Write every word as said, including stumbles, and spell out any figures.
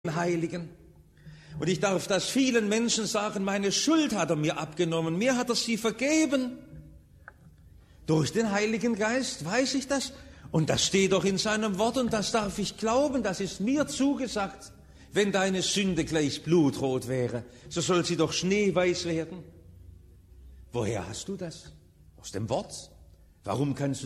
Heiligen. Und ich darf das vielen Menschen sagen, meine Schuld hat er mir abgenommen, mir hat er sie vergeben. Durch den Heiligen Geist weiß ich das. Und das steht doch in seinem Wort und das darf ich glauben, das ist mir zugesagt. Wenn deine Sünde gleich blutrot wäre, so soll sie doch schneeweiß werden. Woher hast du das? Aus dem Wort. Warum kannst du